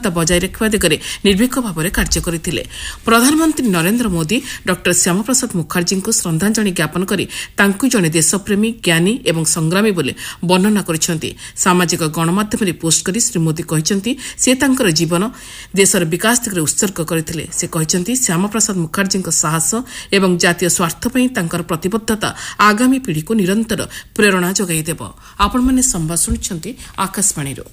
ନିରାପତ୍ତା ବଜାୟ ରଖିବା ଦିଗରେ ନିର୍ଭୀକ ଭାବରେ କାର୍ଯ୍ୟ କରିଥିଲେ। ପ୍ରଧାନମନ୍ତ୍ରୀ ନରେନ୍ଦ୍ର ମୋଦି ଡକ୍ଟର ଶ୍ୟାମାପ୍ରସାଦ ମୁଖାର୍ଜୀଙ୍କୁ ଶ୍ରଦ୍ଧାଞ୍ଜଳି ଜ୍ଞାପନ କରି ତାଙ୍କୁ ଜଣେ ଦେଶପ୍ରେମୀ, ଜ୍ଞାନୀ ଏବଂ ସଂଗ୍ରାମୀ ବୋଲି ବର୍ଣ୍ଣନା କରିଛନ୍ତି। ସାମାଜିକ ଗଣମାଧ୍ୟମରେ ପୋଷ୍ଟ କରି ଶ୍ରୀ ମୋଦି କହିଛନ୍ତି ସେ ତାଙ୍କର ଜୀବନ ଦେଶର ବିକାଶ ଦିଗରେ ଉତ୍ସର୍ଗ କରିଥିଲେ। ସେ କହିଛନ୍ତି ଶ୍ୟାମାପ୍ରସାଦ ମୁଖାର୍ଜୀଙ୍କ ସାହସ ଏବଂ ଜାତୀୟ ସ୍ୱାର୍ଥ ପାଇଁ ତାଙ୍କର ପ୍ରତିବଦ୍ଧତା ଆଗାମୀ ପିଢ଼ିକୁ ନିରନ୍ତର ପ୍ରେରଣା ଯୋଗାଇ ଦେବ। ଆପଣମାନେ ସମ୍ବାଦ ଶୁଣୁଛନ୍ତି ଆକାଶବାଣୀରୁ।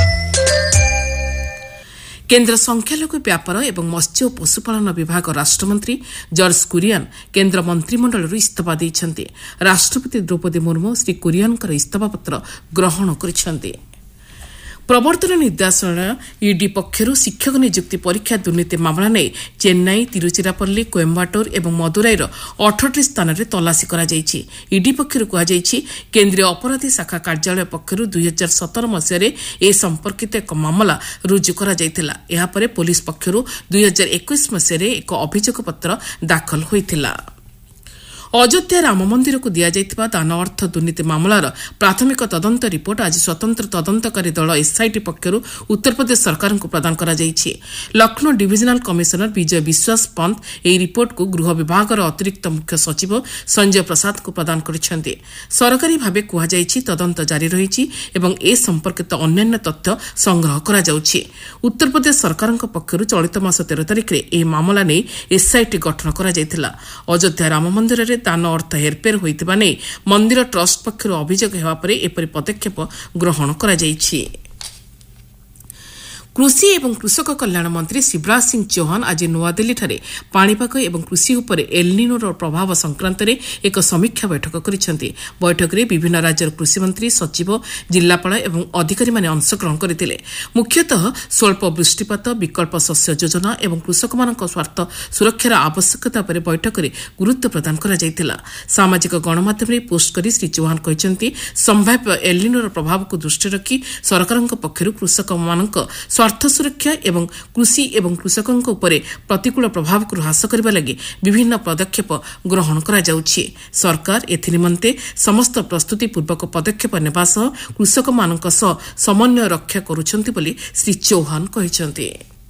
କେନ୍ଦ୍ର ସଂଖ୍ୟାଲଘୁ ବ୍ୟାପାର ଏବଂ ମତ୍ସ୍ୟ ଓ ପଶୁପାଳନ ବିଭାଗ ରାଷ୍ଟ୍ରମନ୍ତ୍ରୀ ଜର୍ଜ କୁରିଆନ୍ କେନ୍ଦ୍ର ମନ୍ତ୍ରିମଣ୍ଡଳରୁ ଇସ୍ତଫା ଦେଇଛନ୍ତି। ରାଷ୍ଟ୍ରପତି ଦ୍ରୌପଦୀ ମୁର୍ମୁ ଶ୍ରୀ କୁରିଆନ୍ଙ୍କର ଇସ୍ତଫାପତ୍ର ଗ୍ରହଣ କରିଛନ୍ତି। ପ୍ରବର୍ତ୍ତନ ନିର୍ଦ୍ଦେଶାଳୟ ଇଡି ପକ୍ଷରୁ ଶିକ୍ଷକ ନିଯୁକ୍ତି ପରୀକ୍ଷା ଦୁର୍ନୀତି ମାମଲା ନେଇ ଚେନ୍ନାଇ, ତିରୁଚିରାପଲ୍ଲୀ, କୋଏମ୍ବାଟୋର ଏବଂ ମଦୁରାଇର 18ଟି ସ୍ଥାନରେ ତଲାସି କରାଯାଇଛି। ଇଡି ପକ୍ଷରୁ କୁହାଯାଇଛି କେନ୍ଦ୍ରୀୟ ଅପରାଧୀ ଶାଖା କାର୍ଯ୍ୟାଳୟ ପକ୍ଷରୁ 2017 ମସିହାରେ ଏ ସମ୍ପର୍କିତ ଏକ ମାମଲା ରୁଜୁ କରାଯାଇଥିଲା। ଏହାପରେ ପୋଲିସ ପକ୍ଷରୁ 2021 ମସିହାରେ ଏକ ଅଭିଯୋଗପତ୍ର ଦାଖଲ ହୋଇଥିଲା। ଅଯୋଧ୍ୟା ରାମ ମନ୍ଦିରକୁ ଦିଆଯାଇଥିବା ଦାନ ଅର୍ଥ ଦୁର୍ନୀତି ମାମଲାର ପ୍ରାଥମିକ ତଦନ୍ତ ରିପୋର୍ଟ ଆଜି ସ୍ୱତନ୍ତ୍ର ତଦନ୍ତକାରୀ ଦଳ ଏସ୍ଆଇଟି ପକ୍ଷରୁ ଉତ୍ତରପ୍ରଦେଶ ସରକାରଙ୍କୁ ପ୍ରଦାନ କରାଯାଇଛି। ଲକ୍ଷ୍ନୌ ଡିଭିଜନାଲ କମିଶନର ବିଜୟ ବିଶ୍ୱାସ ପନ୍ତ ଏହି ରିପୋର୍ଟକୁ ଗୃହ ବିଭାଗର ଅତିରିକ୍ତ ମୁଖ୍ୟ ସଚିବ ସଞ୍ଜୟ ପ୍ରସାଦଙ୍କୁ ପ୍ରଦାନ କରିଛନ୍ତି। ସରକାରୀ ଭାବେ କୁହାଯାଇଛି ତଦନ୍ତ ଜାରି ରହିଛି ଏବଂ ଏ ସମ୍ପର୍କିତ ଅନ୍ୟାନ୍ୟ ତଥ୍ୟ ସଂଗ୍ରହ କରାଯାଉଛି। ଉତ୍ତରପ୍ରଦେଶ ସରକାରଙ୍କ ପକ୍ଷରୁ ଚଳିତ ମାସ 13 ତାରିଖରେ ଏହି ମାମଲା ନେଇ ଏସ୍ଆଇଟି ଗଠନ କରାଯାଇଥିଲା। ଅଯୋଧ୍ୟା ରାମ ମନ୍ଦିରରେ ଦାନ ଅର୍ଥ ହେରଫେର ହୋଇଥିବା ନେଇ ମନ୍ଦିର ଟ୍ରଷ୍ଟ ପକ୍ଷରୁ ଅଭିଯୋଗ ହେବା ପରେ ଏପରି ପଦକ୍ଷେପ ଗ୍ରହଣ କରାଯାଇଛି। କୃଷି ଏବଂ କୃଷକ କଲ୍ୟାଣ ମନ୍ତ୍ରୀ ଶିବରାଜ ସିଂ ଚୌହାନ ଆଜି ନୂଆଦିଲ୍ଲୀଠାରେ ପାଣିପାଗ ଏବଂ କୃଷି ଉପରେ ଏଲ୍ନିନୋର ପ୍ରଭାବ ସଂକ୍ରାନ୍ତରେ ଏକ ସମୀକ୍ଷା ବୈଠକ କରିଛନ୍ତି। ବୈଠକରେ ବିଭିନ୍ନ ରାଜ୍ୟର କୃଷିମନ୍ତ୍ରୀ, ସଚିବ, ଜିଲ୍ଲାପାଳ ଏବଂ ଅଧିକାରୀମାନେ ଅଂଶଗ୍ରହଣ କରିଥିଲେ। ମୁଖ୍ୟତଃ ସ୍ୱଳ୍ପ ବୃଷ୍ଟିପାତ, ବିକଳ୍ପ ଶସ୍ୟ ଯୋଜନା ଏବଂ କୃଷକମାନଙ୍କ ସ୍ୱାର୍ଥ ସୁରକ୍ଷାର ଆବଶ୍ୟକତା ଉପରେ ବୈଠକରେ ଗୁରୁତ୍ୱ ପ୍ରଦାନ କରାଯାଇଥିଲା। ସାମାଜିକ ଗଣମାଧ୍ୟମରେ ପୋଷ୍ଟ କରି ଶ୍ରୀ ଚୌହାନ କହିଛନ୍ତି ସମ୍ଭାବ୍ୟ ଏଲ୍ନିନୋର ପ୍ରଭାବକୁ ଦୃଷ୍ଟିରେ ରଖି ସରକାରଙ୍କ ପକ୍ଷରୁ କୃଷକମାନଙ୍କ ସ୍ୱାର୍ଥ ସୁରକ୍ଷା ଏବଂ କୃଷି ଏବଂ କୃଷକଙ୍କ ଉପରେ ପ୍ରତିକୂଳ ପ୍ରଭାବକୁ ହ୍ରାସ କରିବା ଲାଗି ବିଭିନ୍ନ ପଦକ୍ଷେପ ଗ୍ରହଣ କରାଯାଉଛି। ସରକାର ଏଥିନିମନ୍ତେ ସମସ୍ତ ପ୍ରସ୍ତୁତିପୂର୍ବକ ପଦକ୍ଷେପ ନେବା ସହ କୃଷକମାନଙ୍କ ସହ ସମନ୍ୱୟ ରକ୍ଷା କରୁଛନ୍ତି ବୋଲି ଶ୍ରୀ ଚୌହାନ କହିଛନ୍ତି।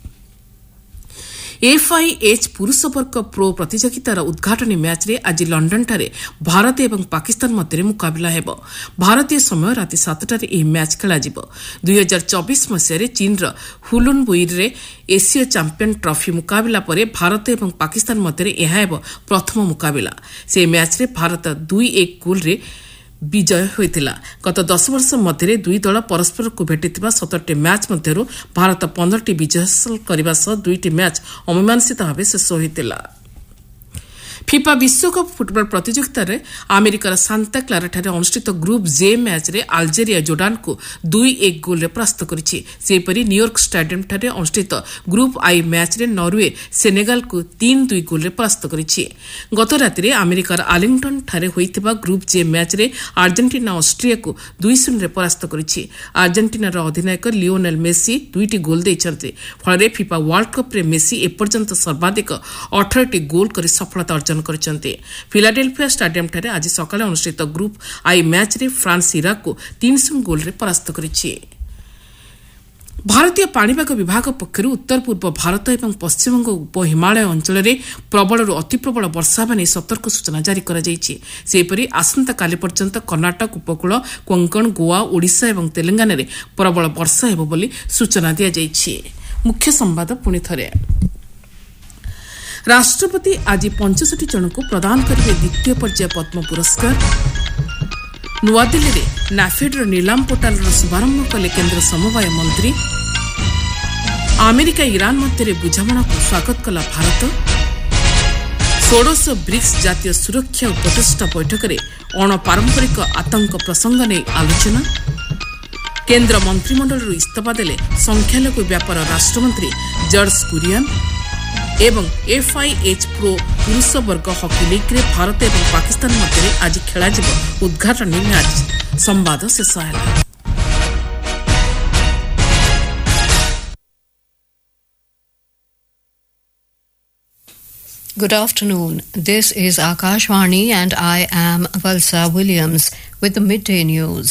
ଏଫ୍ଆଇଏଚ୍ ପୁରୁଷ ବର୍ଗ ପ୍ରୋ ପ୍ରତିଯୋଗିତାର ଉଦ୍ଘାଟନୀ ମ୍ୟାଚ୍ରେ ଆଜି ଲଣ୍ଡନଠାରେ ଭାରତ ଏବଂ ପାକିସ୍ତାନ ମଧ୍ୟରେ ମୁକାବିଲା ହେବ। ଭାରତୀୟ ସମୟ ରାତି 7ଟାରେ ଏହି ମ୍ୟାଚ୍ ଖେଳାଯିବ। 2024 ମସିହାରେ ଚୀନର ହୁଲୁନବୁଇରେ ଏସୀୟ ଚାମ୍ପିୟନ୍ ଟ୍ରଫି ମୁକାବିଲା ପରେ ଭାରତ ଏବଂ ପାକିସ୍ତାନ ମଧ୍ୟରେ ଏହା ହେବ ପ୍ରଥମ ମୁକାବିଲା। ସେହି ମ୍ୟାଚ୍ରେ ଭାରତ 2-1 ଗୋଲ୍ରେ ବିଜୟ ହୋଇଥିଲା। ଗତ 10 ବର୍ଷ ମଧ୍ୟରେ ଦୁଇ ଦଳ ପରସ୍ପରକୁ ଭେଟିଥିବା 17ଟି ମ୍ୟାଚ୍ ମଧ୍ୟରୁ ଭାରତ 15ଟି ବିଜୟ ହାସଲ କରିବା ସହ 2ଟି ମ୍ୟାଚ୍ ଅମୀମାଂସିତ ଭାବେ ଶେଷ ହୋଇଥିଲା। ଫିଫା ବିଶ୍ୱକପ୍ ଫୁଟବଲ ପ୍ରତିଯୋଗିତାରେ ଆମେରିକାର ସାନ୍ତା କ୍ଲାରାଠାରେ ଅନୁଷ୍ଠିତ ଗ୍ରୁପ୍ ଜେ ମ୍ୟାଚ୍ରେ ଆଲଜେରିଆ ଜୋର୍ଡାନକୁ 2-1 ଗୋଲ୍ରେ ପରାସ୍ତ କରିଛି। ସେହିପରି ନ୍ୟୁୟର୍କ ଷ୍ଟାଡିୟମ୍ଠାରେ ଅନୁଷ୍ଠିତ ଗ୍ରୁପ୍ ଆଇ ମ୍ୟାଚ୍ରେ ନରୱେ ସେନେଗାଲକୁ 3-2 ଗୋଲ୍ରେ ପରାସ୍ତ କରିଛି। ଗତ ରାତିରେ ଆମେରିକାର ଆର୍ଲିଂଟନ୍ଠାରେ ହୋଇଥିବା ଗ୍ରୁପ୍ ଜେ ମ୍ୟାଚ୍ରେ ଆର୍ଜେଣ୍ଟିନା ଅଷ୍ଟ୍ରିଆକୁ 2-0ରେ ପରାସ୍ତ କରିଛି। ଆର୍ଜେଣ୍ଟିନାର ଅଧିନାୟକ ଲିଓନେଲ୍ ମେସି 2ଟି ଗୋଲ୍ ଦେଇଛନ୍ତି। ଫଳରେ ଫିଫା ୱାର୍ଲଡ କପ୍ରେ ମେସି ଏପର୍ଯ୍ୟନ୍ତ ସର୍ବାଧିକ 18ଟି ଗୋଲ୍ କରି ସଫଳତା ଅର୍ଜନ କରିଛନ୍ତି। ଫିଲାଡେଲଫିଆ ଷ୍ଟାଡିୟମ୍ଠାରେ ଆଜି ସକାଳେ ଅନୁଷ୍ଠିତ ଗ୍ରୁପ୍ ଆଇ ମ୍ୟାଚ୍ରେ ଫ୍ରାନ୍ସ ଇରାକକୁ 3-0 ଗୋଲ୍ରେ ପରାସ୍ତ କରିଛି। ଭାରତୀୟ ପାଣିପାଗ ବିଭାଗ ପକ୍ଷରୁ ଉତ୍ତର ପୂର୍ବ ଭାରତ ଏବଂ ପଶ୍ଚିମବଙ୍ଗ ଉପ ହିମାଳୟ ଅଞ୍ଚଳରେ ପ୍ରବଳରୁ ଅତିପ୍ରବଳ ବର୍ଷା ହେବା ନେଇ ସତର୍କ ସୂଚନା ଜାରି କରାଯାଇଛି। ସେହିପରି ଆସନ୍ତାକାଲି ପର୍ଯ୍ୟନ୍ତ କର୍ଣ୍ଣାଟକ ଉପକୂଳ, କୋଙ୍କଣ, ଗୋଆ, ଓଡ଼ିଶା ଏବଂ ତେଲେଙ୍ଗାନାରେ ପ୍ରବଳ ବର୍ଷା ହେବ ବୋଲି ସୂଚନା ଦିଆଯାଇଛି। ମୁଖ୍ୟ ସମ୍ବାଦ ପୁଣି ଥରେ। ରାଷ୍ଟ୍ରପତି ଆଜି 65 ଜଣଙ୍କୁ ପ୍ରଦାନ କରିବେ ଦ୍ୱିତୀୟ ପର୍ଯ୍ୟାୟ ପଦ୍ମ ପୁରସ୍କାର। ନୂଆଦିଲ୍ଲୀରେ ନାଫେଡ୍ର ନିଲାମ ପୋର୍ଟାଲର ଶୁଭାରମ୍ଭ କଲେ କେନ୍ଦ୍ର ସମବାୟ ମନ୍ତ୍ରୀ। ଆମେରିକା ଇରାନ ମଧ୍ୟରେ ବୁଝାମଣାକୁ ସ୍ୱାଗତ କଲା ଭାରତ। ଷୋଡ଼ଶ ବ୍ରିକ୍ସ ଜାତୀୟ ସୁରକ୍ଷା ଉପଦେଷ୍ଟା ବୈଠକରେ ଅଣପାରମ୍ପରିକ ଆତଙ୍କ ପ୍ରସଙ୍ଗ ନେଇ ଆଲୋଚନା। କେନ୍ଦ୍ର ମନ୍ତ୍ରିମଣ୍ଡଳରୁ ଇସ୍ତଫା ଦେଲେ ସଂଖ୍ୟାଲଘୁ ବ୍ୟାପାର ରାଷ୍ଟ୍ରମନ୍ତ୍ରୀ ଜର୍ଜ କୁରିଆନ୍। ଏବଂ ଏଫ୍ଆଇଏଚ୍ ପ୍ରୋ ପୁରୁଷ ବର୍ଗ ହକି ଲିଗ୍ରେ ଭାରତ ଏବଂ ପାକିସ୍ତାନ ମଧ୍ୟରେ ଆଜି ଖେଳାଯିବ ଉଦ୍ଘାଟନୀ ମ୍ୟାଚ୍। ସମ୍ବାଦ ଶେଷ ହେଲା। Good afternoon. This is Akashvani and I am Valsa Williams with the midday news.